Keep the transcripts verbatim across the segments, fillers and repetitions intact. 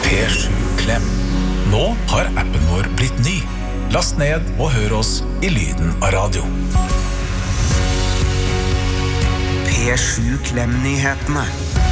P sju Klem. Nå har appen vår blitt ny. Last ned og hør oss i lyden av radio. P sju Klem-nyhetene.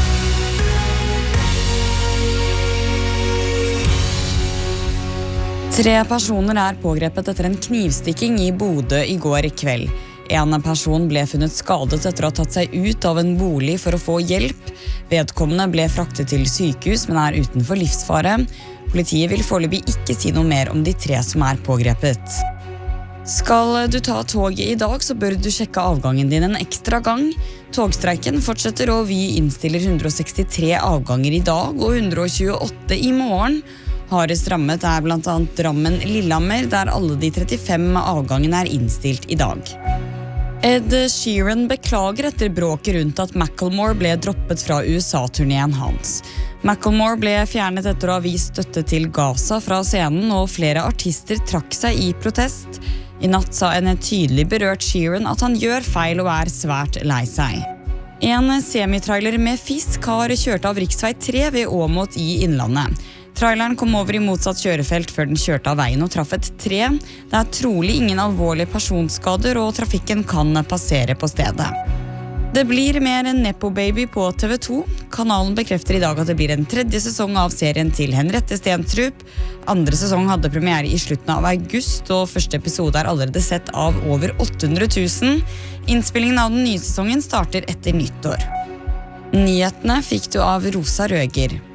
Tre personer er pågrepet etter en knivstikking i Bodø i går kveld. En person ble funnet skadet etter å ha tatt seg ut av en bolig for å få hjelp. Vedkommende ble fraktet til sykehus, men er utenfor livsfare. Politiet vil foreløpig ikke si noe mer om de tre som er pågrepet. Skal du ta toget i dag, så bør du sjekke avgangen din en ekstra gang. Togstreiken fortsetter, og vi innstiller hundre og sekstitre avganger i dag og hundre og tjueåtte i morgen. Hardest rammet er blant annet Drammen Lillehammer, der alle de trettifem avgangene er innstilt i dag. Ed Sheeran beklager etter bråket rundt at Macklemore ble droppet fra U S A-turneen hans. Macklemore ble fjernet etter å ha vist støtte til Gaza fra scenen, og flere artister trakk seg i protest. I natt sa en tydelig berørt Sheeran at han gjør feil og er svært lei seg. En semitrailer med fisk har kjørt av riksvei tre ved Åmot i Innlandet. Traileren kom over i motsatt kjørefelt før den kjørte av veien og traff et tre. Det er trolig ingen alvorlige personskader, og trafikken kan passere på stedet. Det blir mer en Nepo Baby på T V to. Kanalen bekrefter i dag at det blir en tredje sesong av serien til Henriette Stenstrup. Andre sesong hadde premiere i slutten av august, og første episode er allerede sett av over åtte hundre tusen. Innspillingen av den nye sesongen starter etter nyttår. Nyhetene fikk du av Rosa Røger.